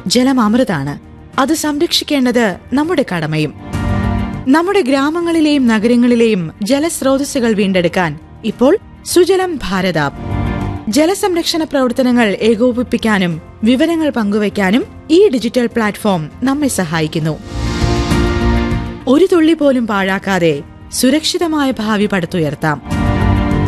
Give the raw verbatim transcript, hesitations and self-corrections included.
ജലം അമൃതാണ്. അത് സംരക്ഷിക്കേണ്ടത് നമ്മുടെ കടമയും. നമ്മുടെ ഗ്രാമങ്ങളിലെയും നഗരങ്ങളിലെയും ജലസ്രോതസ്സുകൾ വീണ്ടെടുക്കാൻ ഇപ്പോൾ സുജലം ഭാരത് ആപ്പ്. ജലസംരക്ഷണ പ്രവർത്തനങ്ങൾ ഏകോപിപ്പിക്കാനും വിവരങ്ങൾ പങ്കുവയ്ക്കാനും ഈ ഡിജിറ്റൽ പ്ലാറ്റ്ഫോം നമ്മെ സഹായിക്കുന്നു. ഒരു തുള്ളി പോലും പാഴാക്കാതെ സുരക്ഷിതമായ ഭാവി പടുത്തുയർത്താം.